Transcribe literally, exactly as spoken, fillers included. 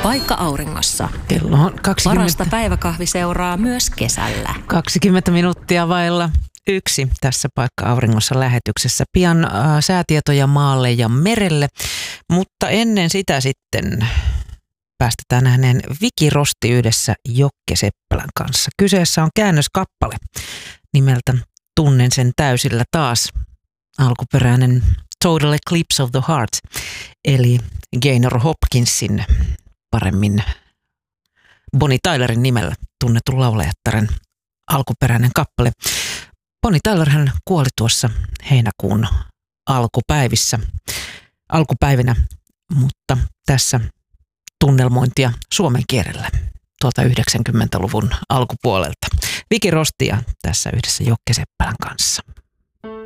Paikka auringossa. Kello on kaksikymmentä. Parasta päiväkahviseuraa myös kesällä. kaksikymmentä minuuttia vailla yksi tässä Paikka auringossa lähetyksessä. Pian äh, säätietoja maalle ja merelle, mutta ennen sitä sitten päästetään ääneen Viki Rosti yhdessä Jokke Seppälän kanssa. Kyseessä on käännöskappale nimeltä Tunnen sen täysillä taas. Alkuperäinen Total Eclipse of the Heart, eli Gaynor Hopkinsin, paremmin Bonnie Tylerin nimellä tunnetun laulajattaren alkuperäinen kappale. Bonnie Tyler hän kuoli tuossa heinäkuun alkupäivissä, alkupäivinä, mutta tässä tunnelmointia suomen kielellä tuolta yhdeksänkymmentäluvun alkupuolelta. Viki Rostia tässä yhdessä Jokke Seppälän kanssa.